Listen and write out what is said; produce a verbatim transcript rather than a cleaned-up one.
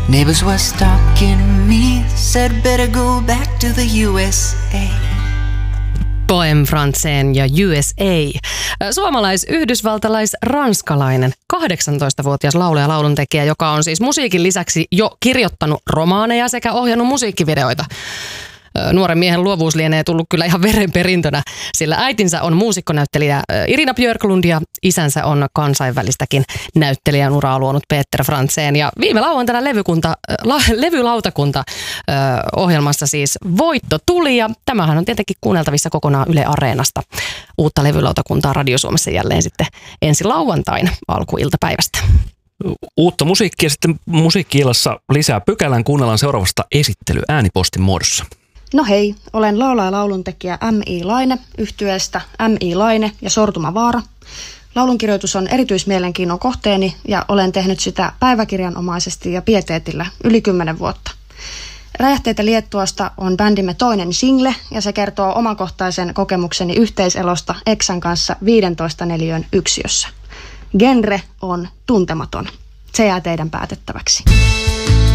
Neighbors were stalking me, said better go back to the U S A. Poem Franceen ja U S A. Suomalais, yhdysvaltalais, ranskalainen kahdeksantoistavuotias laulaja ja lauluntekijä, joka on siis musiikin lisäksi jo kirjoittanut romaaneja sekä ohjannut musiikkivideoita. Nuoren miehen luovuus lienee tullut kyllä ihan verenperintönä, sillä äitinsä on muusikkonäyttelijä Irina Björklund ja isänsä on kansainvälistäkin näyttelijän uraa luonut Peter Franceen. Ja viime lauantaina levykunta, la, levylautakunta ö, ohjelmassa siis voitto tuli ja tämähän on tietenkin kuunneltavissa kokonaan Yle Areenasta. Uutta levylautakuntaa Radio Suomessa jälleen sitten ensi lauantaina alkuiltapäivästä. Uutta musiikkia sitten musiikki-illassa lisää pykälän kuunnellaan seuraavasta esittely äänipostin muodossa. No hei, olen laulaja lauluntekijä M I Laine yhtyeestä M I Laine ja Sortuma Vaara. Laulunkirjoitus on erityismielenkiinnon kohteeni ja olen tehnyt sitä päiväkirjanomaisesti ja pieteetillä yli kymmenen vuotta. Räjähteitä Liettuasta on bändimme toinen single ja se kertoo omakohtaisen kokemukseni yhteiselosta eksän kanssa viidentoista neliön yksiössä. Genre on tuntematon. Se jää teidän päätettäväksi.